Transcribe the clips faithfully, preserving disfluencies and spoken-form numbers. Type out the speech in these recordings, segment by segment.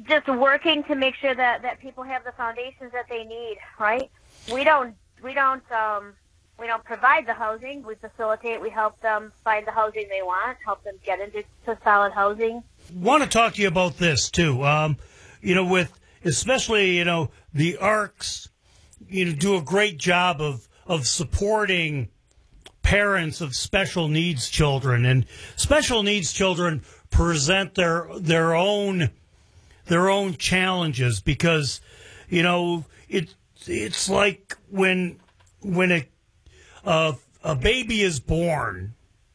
just working to make sure that, that people have the foundations that they need, right? We don't we don't um, we don't provide the housing. We facilitate. We help them find the housing they want. Help them get into to solid housing. Want to talk to you about this too. Um, you know, with especially you know the ARCs, you know, do a great job of of supporting parents of special needs children, and special needs children present their their own their own challenges because you know it it's like when when a a, a baby is born,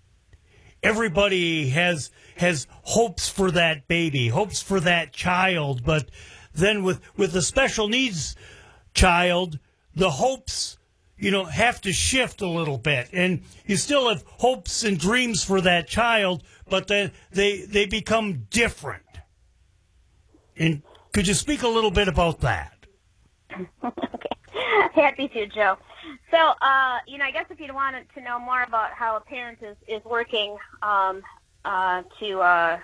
everybody has has hopes for that baby, hopes for that child, but then with with the special needs child, the hopes you know, have to shift a little bit. And you still have hopes and dreams for that child, but then they, they become different. And could you speak a little bit about that? Okay. Happy to, Joe. So, uh, you know, I guess if you wanted to know more about how a parent is, is working um, uh, to, uh,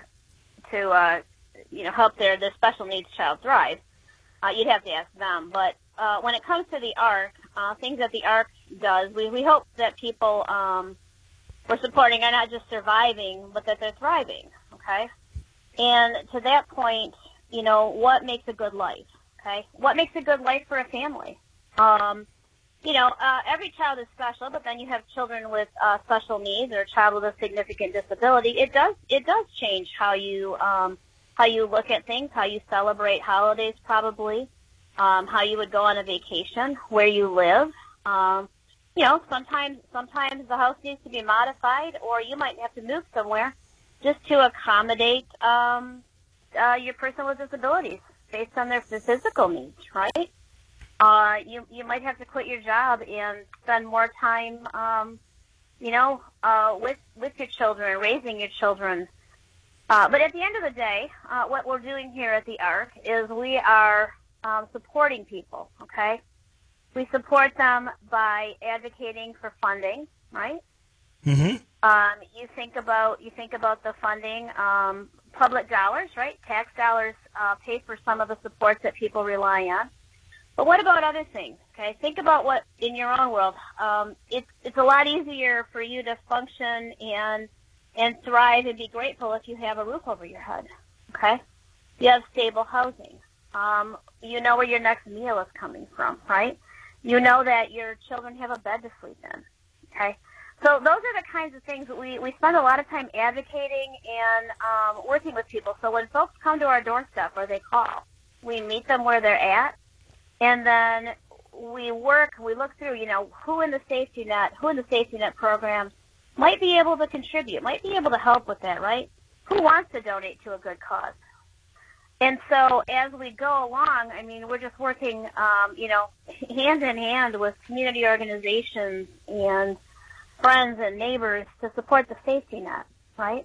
to uh, you know, help their, their special needs child thrive, uh, you'd have to ask them. But uh, when it comes to the ARC, Uh, things that the ARC does, we, we hope that people um, we're supporting are not just surviving, but that they're thriving, okay? And to that point, you know, what makes a good life, okay? What makes a good life for a family? Um, you know, uh, every child is special, but then you have children with uh, special needs or a child with a significant disability. It does it does change how you um, how you look at things, how you celebrate holidays, probably. Um, how you would go on a vacation, where you live. Um, you know, sometimes sometimes the house needs to be modified, or you might have to move somewhere just to accommodate um, uh, your person with disabilities based on their physical needs, right? Uh, you you might have to quit your job and spend more time, um, you know, uh, with with your children, raising your children. Uh, but at the end of the day, uh, what we're doing here at the ARC is we are Um, supporting people, okay? We support them by advocating for funding, right? Mm-hmm. Um, you think about you think about the funding, um, public dollars, right? Tax dollars uh, pay for some of the supports that people rely on. But what about other things? Okay, think about what in your own world. Um, it's it's a lot easier for you to function and and thrive and be grateful if you have a roof over your head. Okay, you have stable housing. Um, you know where your next meal is coming from, right? You know that your children have a bed to sleep in, okay? So those are the kinds of things that we, we spend a lot of time advocating and um, working with people. So when folks come to our doorstep or they call, we meet them where they're at, and then we work, we look through, you know, who in the safety net, who in the safety net programs might be able to contribute, might be able to help with that, right? Who wants to donate to a good cause? And so as we go along, I mean, we're just working, um, you know, hand in hand with community organizations and friends and neighbors to support the safety net, right?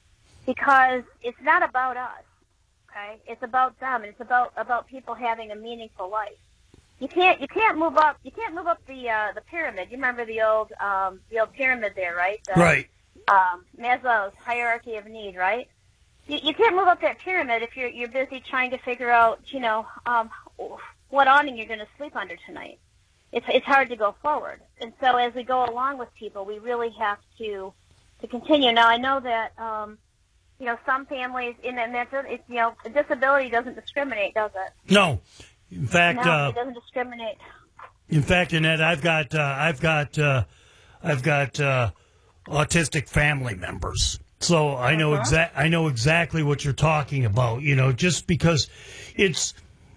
Because it's not about us, okay? It's about them. And it's about, about people having a meaningful life. You can't you can't move up you can't move up the uh, the pyramid. You remember the old um, the old pyramid there, right? The, right. Um, Maslow's hierarchy of need, right? You, you can't move up that pyramid if you're you're busy trying to figure out, you know, um, what awning you're going to sleep under tonight. It's it's hard to go forward. And so as we go along with people, we really have to to continue. Now I know that um, you know some families, and that's it's you know disability doesn't discriminate, does it? No, in fact, no, uh, it doesn't discriminate. In fact, Annette, I've got uh, I've got uh, I've got uh, autistic family members. So I know uh-huh. exact I know exactly what you're talking about, you know, just because it's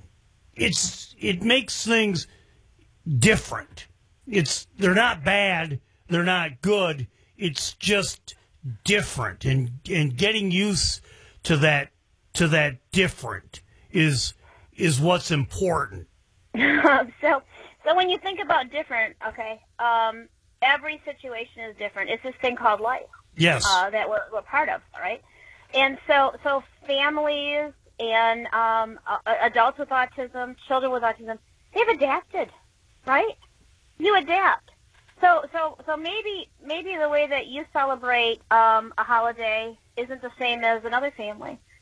it's it makes things different. It's they're not bad, they're not good. It's just different, and and getting used to that to that different is is what's important. so so when you think about different, okay, um, every situation is different. It's this thing called life. Yes. Uh, that we're, we're part of, right? And so, so families and um, uh, adults with autism, children with autism, they've adapted, right? You adapt. So, so, so maybe, maybe the way that you celebrate um, a holiday isn't the same as another family.